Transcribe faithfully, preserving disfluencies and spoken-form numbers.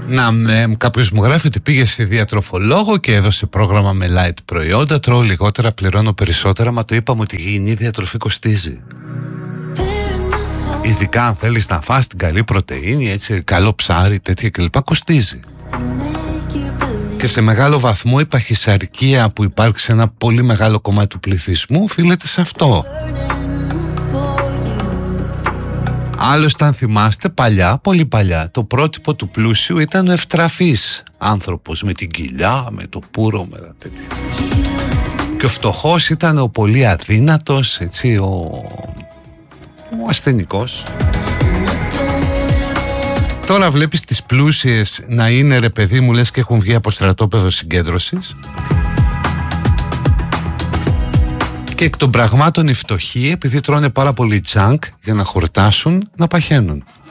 Να, με, κάποιος μου γράφει ότι πήγε σε διατροφολόγο και έδωσε πρόγραμμα με light προϊόντα. Τρώω λιγότερα, πληρώνω περισσότερα. Μα το είπαμε ότι η υγιεινή διατροφή κοστίζει. Ειδικά αν θέλεις να φας την καλή πρωτεΐνη, έτσι, καλό ψάρι, τέτοια κλπ, κοστίζει. Και σε μεγάλο βαθμό η παχυσαρκία που υπάρχει σε ένα πολύ μεγάλο κομμάτι του πληθυσμού οφείλεται σε αυτό. Άλλωστε, αν θυμάστε, παλιά, πολύ παλιά, το πρότυπο του πλούσιου ήταν ο ευτραφής άνθρωπος, με την κοιλιά, με το πουρο, με τα τέτοια. Και ο φτωχός ήταν ο πολύ αδύνατος, έτσι, ο, ο ασθενικός. Τώρα βλέπεις τις πλούσιες να είναι, ρε παιδί μου, λες και έχουν βγει από στρατόπεδο συγκέντρωσης. Και εκ των πραγμάτων οι φτωχοί, επειδή τρώνε πάρα πολύ τζανκ για να χορτάσουν, να παχαίνουν.